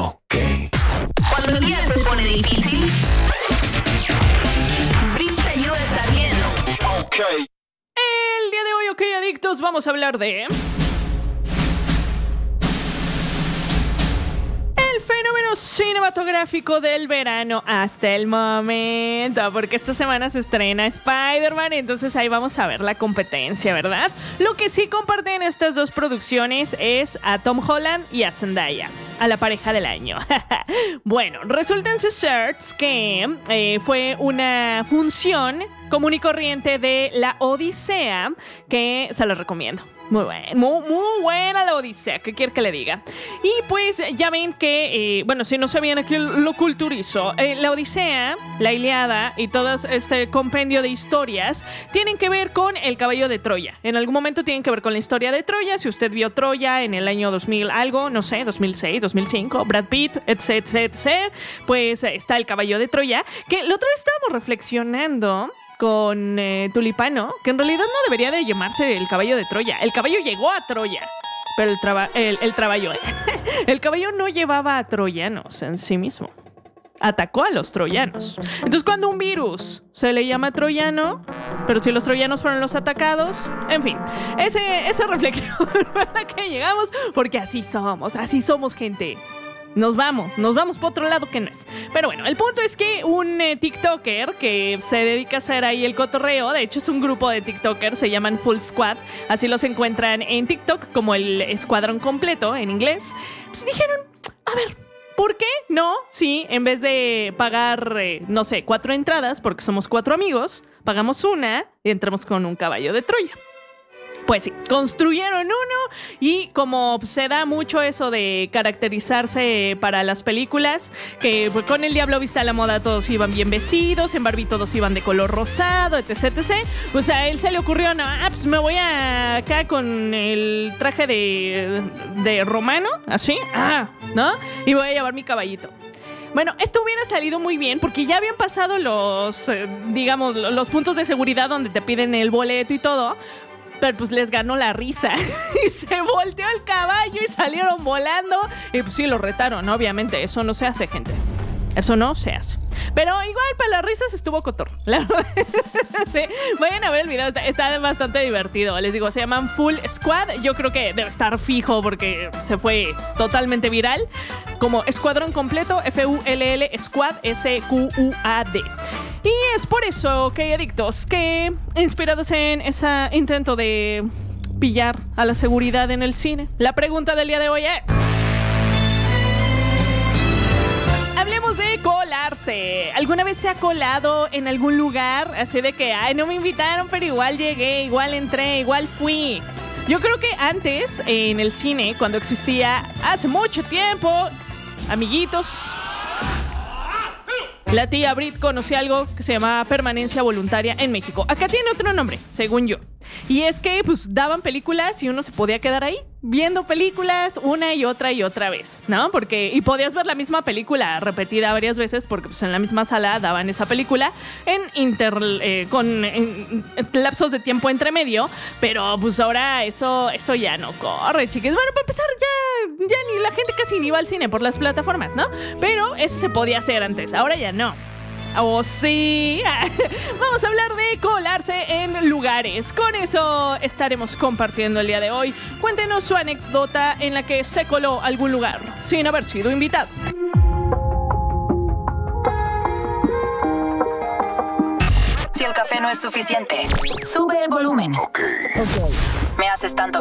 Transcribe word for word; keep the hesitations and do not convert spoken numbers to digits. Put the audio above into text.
Ok. Cuando el día se pone difícil, Brit te ayuda a estar bien. Ok. El día de hoy, ok, adictos, vamos a hablar de... el fenómeno cinematográfico del verano hasta el momento, porque esta semana se estrena Spider-Man, entonces ahí vamos a ver la competencia, ¿verdad? Lo que sí comparten estas dos producciones es a Tom Holland y a Zendaya, a la pareja del año. Bueno, resulta en Search que eh, fue una función común y corriente de La Odisea, que se lo recomiendo. Muy buena, muy, muy buena La Odisea, ¿qué quiere que le diga? Y pues ya ven que, eh, bueno, si no sabían aquí lo culturizo, eh, La Odisea, La Ilíada y todo este compendio de historias tienen que ver con el caballo de Troya. En algún momento tienen que ver con la historia de Troya. Si usted vio Troya en el año dos mil algo, no sé, dos mil seis, dos mil cinco, Brad Pitt, etc, etc, pues está el caballo de Troya, que la otra vez estábamos reflexionando con eh, Tulipano, que en realidad no debería de llamarse el caballo de Troya. El caballo llegó a Troya, pero el, traba, el, el traballo, el caballo no llevaba a troyanos en sí mismo. Atacó a los troyanos. Entonces, cuando un virus se le llama troyano, pero si los troyanos fueron los atacados, en fin, ese, esa reflexión a la que llegamos, porque así somos, así somos, gente. Nos vamos, nos vamos por otro lado que no es. Pero bueno, el punto es que un eh, TikToker que se dedica a hacer ahí el cotorreo, de hecho es un grupo de TikTokers, se llaman Full Squad, así los encuentran en TikTok como el escuadrón completo en inglés. Entonces dijeron, a ver, ¿por qué no? Sí, en vez de pagar, eh, no sé, cuatro entradas, porque somos cuatro amigos, pagamos una y entramos con un caballo de Troya. Pues sí, construyeron uno y como se da mucho eso de caracterizarse para las películas, que pues, con El Diablo Viste a la Moda todos iban bien vestidos, en Barbie todos iban de color rosado, etc, etcétera. Pues a él se le ocurrió, no, ah, pues me voy a acá con el traje de, de romano, así, ah, ¿no? Y voy a llevar mi caballito. Bueno, esto hubiera salido muy bien porque ya habían pasado los, eh, digamos, los puntos de seguridad donde te piden el boleto y todo. Pero pues les ganó la risa y se volteó el caballo y salieron volando. Y pues sí, lo retaron, obviamente. Eso no se hace, gente. Eso no se hace. Pero igual para las risas estuvo cotorro. Sí, vayan a ver el video, está, está bastante divertido. Les digo, se llaman Full Squad. Yo creo que debe estar fijo porque se fue totalmente viral. Como escuadrón completo, F U L L Squad, S Q U A D. Y es por eso que, adictos, que inspirados en ese intento de pillar a la seguridad en el cine, la pregunta del día de hoy es... hablemos de colarse. ¿Alguna vez se ha colado en algún lugar? Así de que, ay, no me invitaron, pero igual llegué, igual entré, igual fui. Yo creo que antes, en el cine, cuando existía, hace mucho tiempo, amiguitos... la tía Brit conocía algo que se llamaba permanencia voluntaria en México. Acá tiene otro nombre, según yo. Y es que, pues, daban películas y uno se podía quedar ahí viendo películas una y otra y otra vez, ¿no? Porque, y podías ver la misma película repetida varias veces porque, pues, en la misma sala daban esa película en inter, eh, con en, en lapsos de tiempo entre medio. Pero, pues, ahora eso, eso ya no corre, chiques. Bueno, para empezar, ya, ya ni la gente casi ni va al cine por las plataformas, ¿no? Pero eso se podía hacer antes, ahora ya no. ¡Oh, sí! Vamos a hablar de colarse en lugares. Con eso estaremos compartiendo el día de hoy. Cuéntenos su anécdota en la que se coló a algún lugar sin haber sido invitado. Si el café no es suficiente, sube el volumen. Okay. Me haces tanto